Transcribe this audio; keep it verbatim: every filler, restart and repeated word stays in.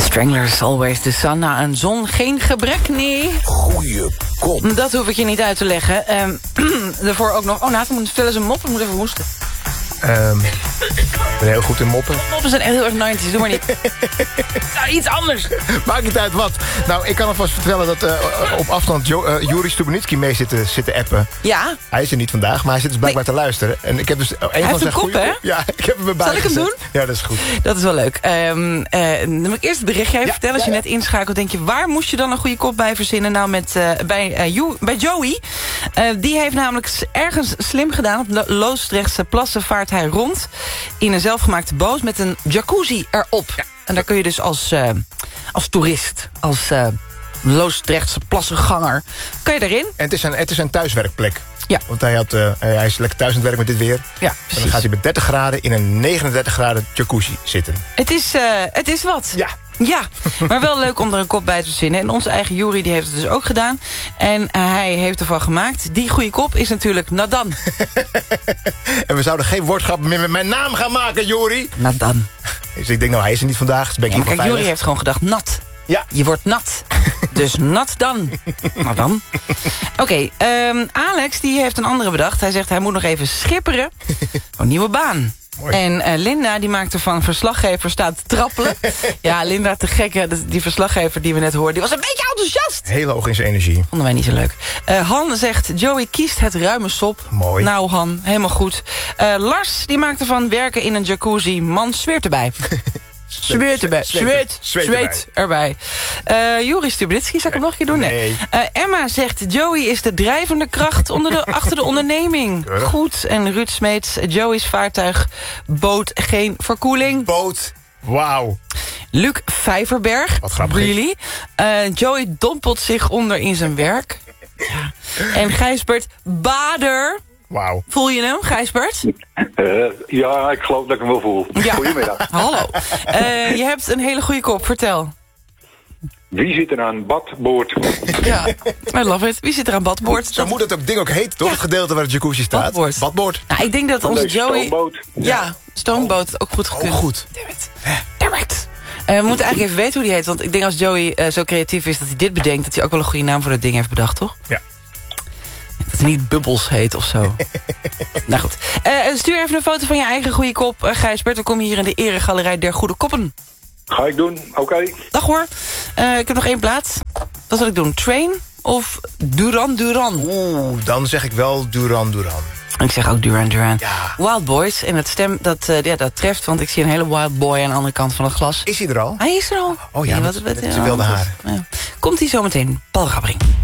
Stranglers, Always the Sun. Na een zon geen gebrek, nee. Goeie kop. Dat hoef ik je niet uit te leggen. Um, daarvoor ook nog... Oh, Nathan moet vertellen zijn mop. Ik moet even moesten. Um, ik ben heel goed in moppen. Moppen zijn echt heel erg negentig. Doe maar niet. Nou, iets anders. Maakt niet uit wat. Nou, ik kan alvast vertellen dat uh, op afstand jo uh, Juri Stubenitski mee zit, uh, zit te appen. Ja. Hij is er niet vandaag, maar hij zit dus blijkbaar nee. te luisteren. En ik heb dus een hij van heeft zijn een kop, hè? Ja, ik heb hem erbij Zal ik hem gezet. doen? Ja, dat is goed. Dat is wel leuk. Um, uh, dan moet ik eerst het berichtje even ja, vertellen. Als je ja, ja. net inschakelt, denk je... waar moest je dan een goede kop bij verzinnen? Nou, met, uh, bij, uh, you, bij Joey. Uh, die heeft namelijk ergens slim gedaan. Op Loosdrechtse plassen vaart hij rond... in een zelfgemaakte boot met een jacuzzi erop. Ja. En daar kun je dus als, uh, als toerist... als uh, Loosdrechtse plassenganger... kan je daarin. En het is een, het is een thuiswerkplek. Ja. Want hij, had, uh, hij is lekker thuis aan het werk met dit weer. Ja, en dan gaat hij met dertig graden in een negenendertig graden jacuzzi zitten. Het is, uh, het is wat. Ja. Ja, maar wel leuk om er een kop bij te verzinnen. En onze eigen Juri die heeft het dus ook gedaan. En uh, hij heeft ervan gemaakt. Die goede kop is natuurlijk Nadan. En we zouden geen woordgrap meer met mijn naam gaan maken, Juri. Nadan. Dus ik denk, nou, hij is er niet vandaag. Dus ben ik ja, maar kijk, veilig. Juri heeft gewoon gedacht, nat. Ja. Je wordt nat. Dus nat dan. Nou dan. Oké, okay, um, Alex die heeft een andere bedacht. Hij zegt, hij moet nog even schipperen. Een nieuwe baan. Mooi. En uh, Linda die maakt ervan verslaggever staat te trappelen. Ja, Linda te gekke. Die verslaggever die we net hoorden, die was een beetje enthousiast. Heel hoog in zijn energie. Vonden wij niet zo leuk. Uh, Han zegt, Joey kiest het ruime sop. Mooi. Nou Han, helemaal goed. Uh, Lars die maakt ervan werken in een jacuzzi. Man zweert erbij. Zweet erbij. Zweet. Zweet erbij. Uh, Juri Stubenitski, zal ik hem nog een keer doen? Nee. Uh, Emma zegt, Joey is de drijvende kracht onder de, achter de onderneming. Keurig. Goed. En Ruud Smeets, Joey's vaartuig bood geen verkoeling. Boot. Wauw. Luc Vijverberg. Wat grappig. Really? Uh, Joey dompelt zich onder in zijn werk. Ja. En Gijsbert Bader. Wauw. Voel je hem, Gijsbert? Uh, ja, ik geloof dat ik hem wel voel. Ja. Goedemiddag. Hallo. Uh, je hebt een hele goede kop, vertel. Wie zit er aan badboord? Ja, I love it. Wie zit er aan badboord? Zo moet dat ook ding ook heet, toch? Ja. Het gedeelte waar het jacuzzi staat. Badboord. Badboord. Nou, ik denk dat onze Deze Joey... stoomboot. Ja, ja, stoomboot. Ook goed gekund. Oh, goed. Damn it. Damn it. Uh, we moeten eigenlijk even weten hoe die heet. Want ik denk als Joey uh, zo creatief is dat hij dit bedenkt... dat hij ook wel een goede naam voor dat ding heeft bedacht, toch? Ja. Dat hij niet Bubbles heet of zo. Nou goed. Uh, stuur even een foto van je eigen goede kop, uh, Gijsbert. We komen hier in de eregalerij der goede koppen. Ga ik doen, oké. Okay. Dag hoor. Uh, ik heb nog één plaats. Wat zal ik doen? Train of Duran Duran? Oeh, dan zeg ik wel Duran Duran. Ik zeg ook Duran Duran. Ja. Wild Boys. En het stem, dat, uh, ja, dat treft. Want ik zie een hele wild boy aan de andere kant van het glas. Is hij er al? Hij is er al. Oh ja, nee, met, wat, met wat, zijn ja, wilde goed. haren. Ja. Komt hij zo meteen. Paul Rabbering.